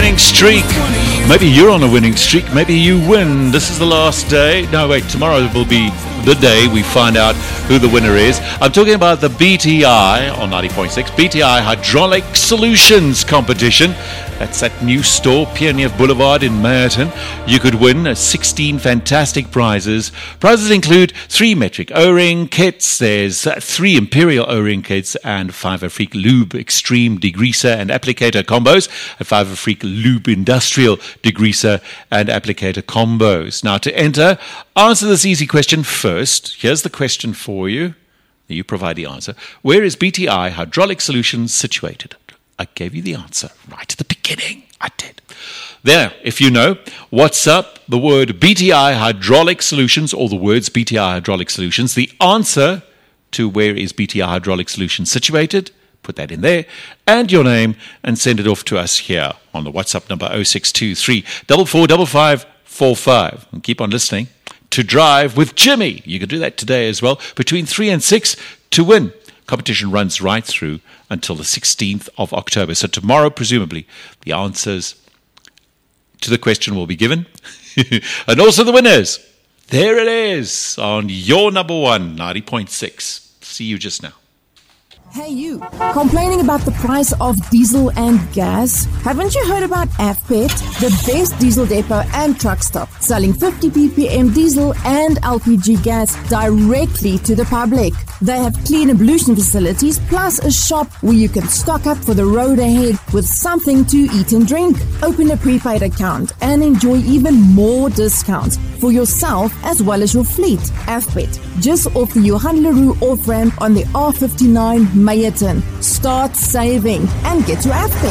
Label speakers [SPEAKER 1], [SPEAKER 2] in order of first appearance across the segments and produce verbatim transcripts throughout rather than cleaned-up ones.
[SPEAKER 1] winning streak. Maybe you're on a winning streak. Maybe you win. This is the last day. No, wait, tomorrow will be the day we find out who the winner is. I'm talking about the B T I on ninety point six, B T I Hydraulic Solutions competition. That's at new store, P N F Boulevard in Meyerton. You could win sixteen fantastic prizes. Prizes include three metric O-ring kits. There's three Imperial O-ring kits and five Afrique Lube Extreme degreaser and applicator combos, and five Afrique Lube Industrial degreaser and applicator combos. Now, to enter, answer this easy question first. Here's the question for you. You provide the answer. Where is B T I Hydraulic Solutions situated? I gave you the answer right at the beginning. I did. There, if you know, WhatsApp the word B T I Hydraulic Solutions or the words B T I Hydraulic Solutions. The answer to where is B T I Hydraulic Solutions situated, put that in there, and your name, and send it off to us here on the WhatsApp number oh six two three, four four five five four five. And keep on listening to Drive with Jimmy. You can do that today as well, between three and six to win. Competition runs right through until the sixteenth of October. So tomorrow, presumably, the answers to the question will be given. And also the winners. There it is on your number one, ninety point six. See you just now.
[SPEAKER 2] Hey you, complaining about the price of diesel and gas? Haven't you heard about Afpet, the best diesel depot and truck stop, selling fifty p p m diesel and L P G gas directly to the public? They have clean ablution facilities plus a shop where you can stock up for the road ahead with something to eat and drink. Open a prepaid account and enjoy even more discounts for yourself as well as your fleet. Afpet, just off the Johan Leroux off-ramp on the R fifty-nine Meyerton. Start saving and get to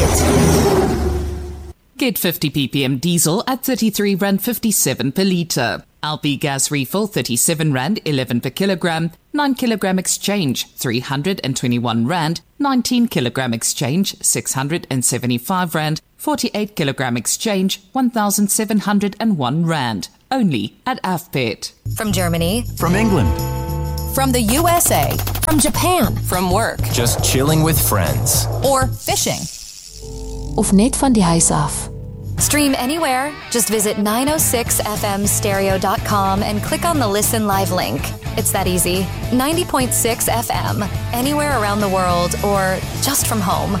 [SPEAKER 2] Afpet.
[SPEAKER 3] Get fifty p p m diesel at thirty-three rand fifty-seven per litre. L P gas refill thirty-seven rand eleven per kilogram. nine kilogram exchange three hundred twenty-one rand. nineteen kilogram exchange six hundred seventy-five rand. forty-eight kilogram exchange one thousand seven hundred one rand. Only at Afpet.
[SPEAKER 4] From Germany.
[SPEAKER 5] From England.
[SPEAKER 4] From the U S A. From Japan. From work.
[SPEAKER 5] Just chilling with friends.
[SPEAKER 4] Or fishing.
[SPEAKER 6] Of net van die huis af.
[SPEAKER 4] Stream anywhere. Just visit nine oh six f m stereo dot com and click on the Listen Live link. It's that easy. ninety point six F M. Anywhere around the world or just from home.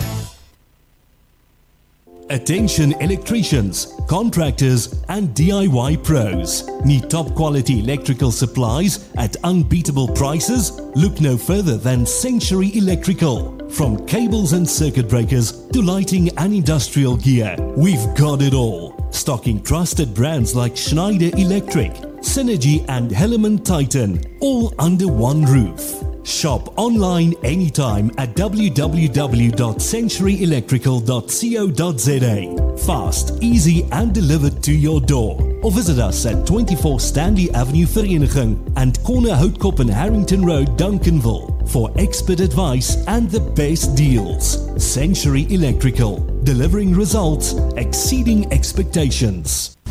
[SPEAKER 7] Attention electricians, contractors and D I Y pros. Need top quality electrical supplies at unbeatable prices? Look no further than Century Electrical. From cables and circuit breakers to lighting and industrial gear, we've got it all. Stocking trusted brands like Schneider Electric, Synergy and Helaman Titan, all under one roof. Shop online anytime at w w w dot century electrical dot co dot z a. Fast, easy and delivered to your door. Or visit us at twenty-four Stanley Avenue Vereniging and corner Houtkop and Harrington Road, Duncanville for expert advice and the best deals. Century Electrical, delivering results exceeding expectations.